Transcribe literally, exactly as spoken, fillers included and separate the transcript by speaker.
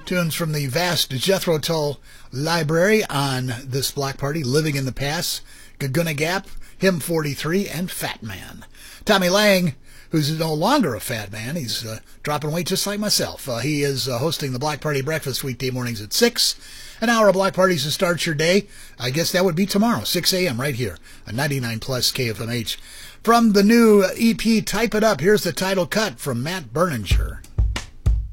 Speaker 1: Tunes from the vast Jethro Tull library on this block party: Living in the Past, Gaguna Gap, Hymn forty-three, and Fat Man. Tommy Lang, who's no longer a fat man, he's uh, dropping weight just like myself. Uh, he is uh, hosting the Block Party Breakfast weekday mornings at six. An hour of block parties to start your day. I guess that would be tomorrow, six a.m. right here on ninety-nine plus K F M H. From the new E P, Type It Up, here's the title cut from Matt Berninger.